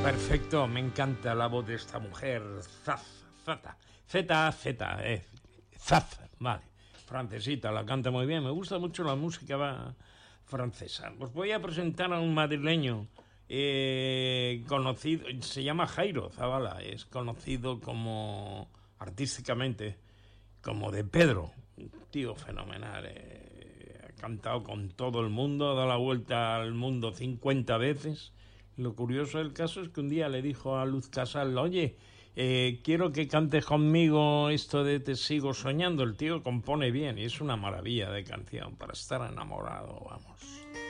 Perfecto, me encanta la voz de esta mujer. Zaz, vale. Francesita, la canta muy bien. Me gusta mucho la música francesa. Os voy a presentar a un madrileño conocido, se llama Jairo Zavala, es conocido como artísticamente como de Pedro, un tío fenomenal. Ha cantado con todo el mundo, ha dado la vuelta al mundo 50 veces. Lo curioso del caso es que un día le dijo a Luz Casal, oye, quiero que cantes conmigo esto de Te sigo soñando. El tío compone bien y es una maravilla de canción para estar enamorado, vamos.